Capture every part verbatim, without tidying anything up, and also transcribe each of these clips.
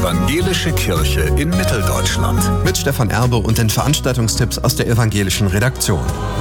Evangelische Kirche in Mitteldeutschland. Mit Stefan Erbe und den Veranstaltungstipps aus der evangelischen Redaktion.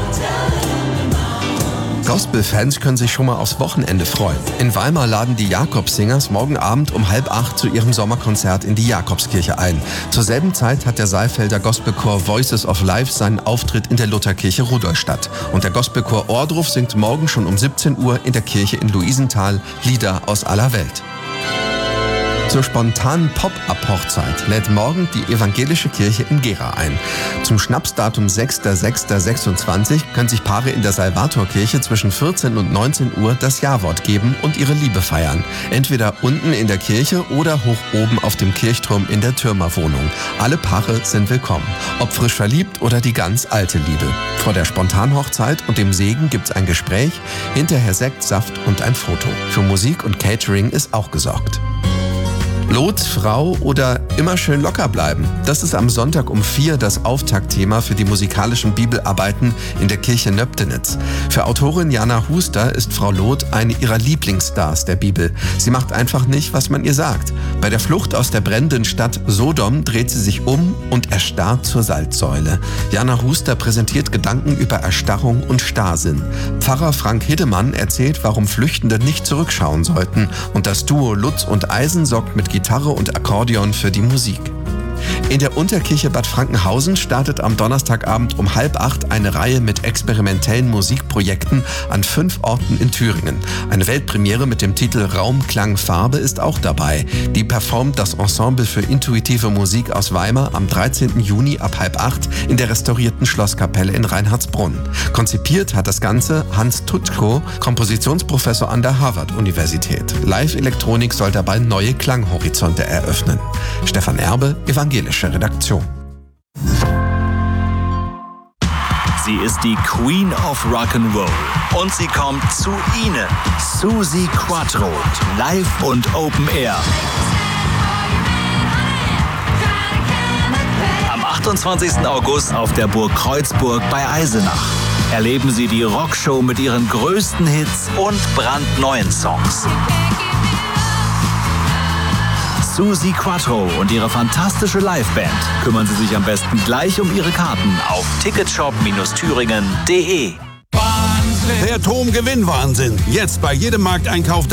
Gospel-Fans können sich schon mal aufs Wochenende freuen. In Weimar laden die Jakobsingers morgen Abend um halb acht zu ihrem Sommerkonzert in die Jakobskirche ein. Zur selben Zeit hat der Saalfelder Gospelchor Voices of Life seinen Auftritt in der Lutherkirche Rudolstadt. Und der Gospelchor Ohrdruf singt morgen schon um siebzehn Uhr in der Kirche in Luisenthal Lieder aus aller Welt. Zur spontanen Pop-Up-Hochzeit lädt morgen die evangelische Kirche in Gera ein. Zum Schnapsdatum sechster sechster sechsundzwanzig können sich Paare in der Salvatorkirche zwischen vierzehn und neunzehn Uhr das Ja-Wort geben und ihre Liebe feiern. Entweder unten in der Kirche oder hoch oben auf dem Kirchturm in der Türmerwohnung. Alle Paare sind willkommen, ob frisch verliebt oder die ganz alte Liebe. Vor der Spontanhochzeit und dem Segen gibt's ein Gespräch, hinterher Sekt, Saft und ein Foto. Für Musik und Catering ist auch gesorgt. Lot, Frau oder immer schön locker bleiben? Das ist am Sonntag um vier das Auftaktthema für die musikalischen Bibelarbeiten in der Kirche Nöbdenitz. Für Autorin Jana Huster ist Frau Lot eine ihrer Lieblingsstars der Bibel. Sie macht einfach nicht, was man ihr sagt. Bei der Flucht aus der brennenden Stadt Sodom dreht sie sich um und erstarrt zur Salzsäule. Jana Huster präsentiert Gedanken über Erstarrung und Starrsinn. Pfarrer Frank Hiddemann erzählt, warum Flüchtende nicht zurückschauen sollten. Und das Duo Lutz und Eisen sorgt mit Gitarre und Akkordeon für die Musik. In der Unterkirche Bad Frankenhausen startet am Donnerstagabend um halb acht eine Reihe mit experimentellen Musikprojekten an fünf Orten in Thüringen. Eine Weltpremiere mit dem Titel Raum, Klang, Farbe ist auch dabei. Die performt das Ensemble für intuitive Musik aus Weimar am dreizehnten Juni ab halb acht in der restaurierten Schlosskapelle in Reinhardsbrunn. Konzipiert hat das Ganze Hans Tutschko, Kompositionsprofessor an der Harvard-Universität. Live-Elektronik soll dabei neue Klanghorizonte eröffnen. Stefan Erbe, Evangelische Redaktion. Sie ist die Queen of Rock'n'Roll und sie kommt zu Ihnen, Suzi Quatro, live und Open Air. Am achtundzwanzigsten August auf der Burg Kreuzburg bei Eisenach. Erleben Sie die Rockshow mit ihren größten Hits und brandneuen Songs. Suzi Quatro und ihre fantastische Liveband. Kümmern Sie sich am besten gleich um Ihre Karten auf ticketshop thüringen punkt de. Der Tom-Gewinn-Wahnsinn. Jetzt bei jedem Markteinkauf